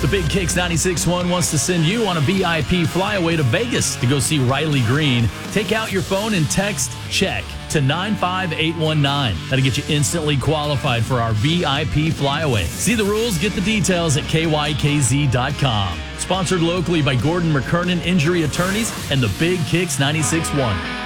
The Big Kicks 96.1 wants to send you on a VIP flyaway to Vegas to go see Riley Green. Take out your phone and text CHECK to 95819. That'll get you instantly qualified for our VIP flyaway. See the rules, get the details at kykz.com. Sponsored locally by Gordon McKernan Injury Attorneys and the Big Kicks 96.1.